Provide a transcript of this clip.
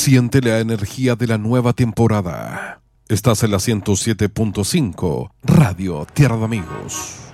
Siente la energía de la nueva temporada. Estás en la 107.5 Radio Tierra de Amigos.